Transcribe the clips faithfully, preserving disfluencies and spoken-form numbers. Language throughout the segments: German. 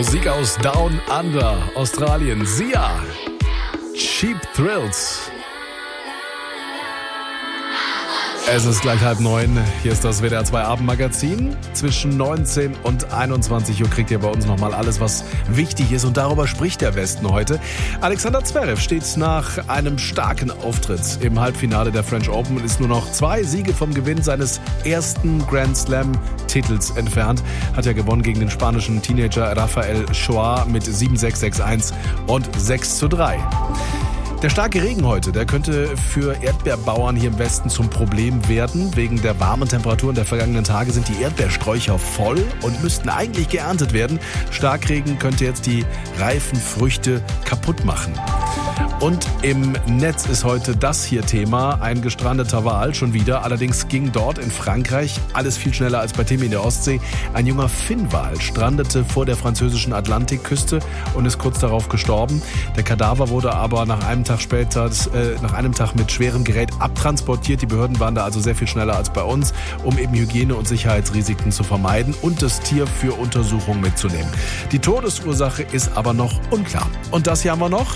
Musik aus Down Under, Australien. Sia, Cheap Thrills. Es ist gleich halb neun. Hier ist das W D R zwei Abendmagazin. Zwischen neunzehn und einundzwanzig Uhr kriegt ihr bei uns nochmal alles, was wichtig ist. Und darüber spricht der Westen heute. Alexander Zverev steht nach einem starken Auftritt im Halbfinale der French Open und ist nur noch zwei Siege vom Gewinn seines ersten Grand Slam-Titels entfernt. Hat ja gewonnen gegen den spanischen Teenager Rafael Schoa mit sieben sechs, sechs eins und sechs zu drei. Der starke Regen heute, der könnte für Erdbeerbauern hier im Westen zum Problem werden. Wegen der warmen Temperaturen der vergangenen Tage sind die Erdbeersträucher voll und müssten eigentlich geerntet werden. Starkregen könnte jetzt die reifen Früchte kaputt machen. Und im Netz ist heute das hier Thema, ein gestrandeter Wal schon wieder. Allerdings ging dort in Frankreich alles viel schneller als bei Tim in der Ostsee. Ein junger Finnwal strandete vor der französischen Atlantikküste und ist kurz darauf gestorben. Der Kadaver wurde aber nach einem Tag später, äh, nach einem Tag mit schwerem Gerät abtransportiert. Die Behörden waren da also sehr viel schneller als bei uns, um eben Hygiene- und Sicherheitsrisiken zu vermeiden und das Tier für Untersuchung mitzunehmen. Die Todesursache ist aber noch unklar. Und das hier haben wir noch.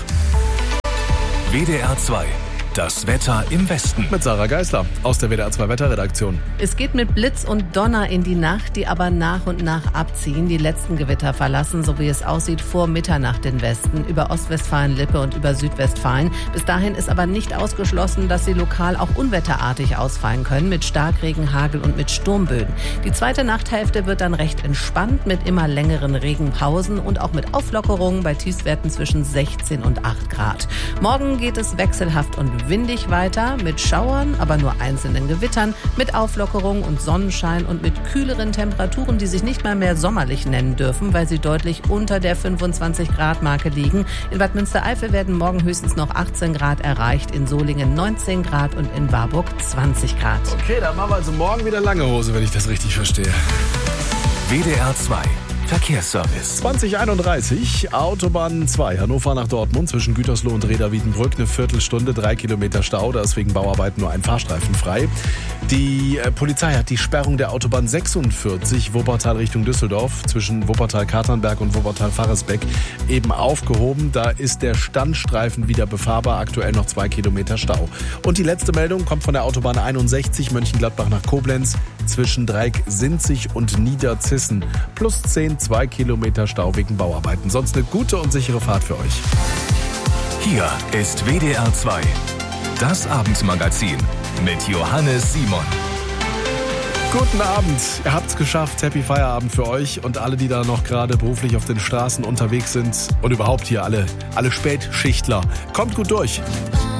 W D R zwei. Das Wetter im Westen. Mit Sarah Geisler aus der W D R zwei Wetterredaktion. Es geht mit Blitz und Donner in die Nacht, die aber nach und nach abziehen. Die letzten Gewitter verlassen, so wie es aussieht, vor Mitternacht den Westen, über Ostwestfalen-Lippe und über Südwestfalen. Bis dahin ist aber nicht ausgeschlossen, dass sie lokal auch unwetterartig ausfallen können, mit Starkregen, Hagel und mit Sturmböen. Die zweite Nachthälfte wird dann recht entspannt, mit immer längeren Regenpausen und auch mit Auflockerungen bei Tiefstwerten zwischen sechzehn und acht Grad. Morgen geht es wechselhaft und windig weiter, mit Schauern, aber nur einzelnen Gewittern, mit Auflockerung und Sonnenschein und mit kühleren Temperaturen, die sich nicht mal mehr sommerlich nennen dürfen, weil sie deutlich unter der fünfundzwanzig Grad Marke liegen. In Bad Münstereifel werden morgen höchstens noch achtzehn Grad erreicht, in Solingen neunzehn Grad und in Warburg zwanzig Grad. Okay, dann machen wir also morgen wieder lange Hose, wenn ich das richtig verstehe. W D R zwei. Verkehrsservice. zwanzig einunddreißig, Autobahn zwei, Hannover nach Dortmund, zwischen Gütersloh und Reda-Wiedenbrück, eine Viertelstunde, drei Kilometer Stau, da ist wegen Bauarbeiten nur ein Fahrstreifen frei. Die äh, Polizei hat die Sperrung der Autobahn sechsundvierzig, Wuppertal Richtung Düsseldorf, zwischen Wuppertal-Katernberg und Wuppertal-Faresbeck eben aufgehoben. Da ist der Standstreifen wieder befahrbar, aktuell noch zwei Kilometer Stau. Und die letzte Meldung kommt von der Autobahn einundsechzig, Mönchengladbach nach Koblenz, zwischen Dreieck-Sinzig und Niederzissen, plus zehn, zwei Kilometer Stau wegen Bauarbeiten. Sonst eine gute und sichere Fahrt für euch. Hier ist W D R zwei. Das Abendmagazin mit Johannes Simon. Guten Abend, ihr habt's geschafft. Happy Feierabend für euch und alle, die da noch gerade beruflich auf den Straßen unterwegs sind und überhaupt hier alle, alle Spätschichtler. Kommt gut durch.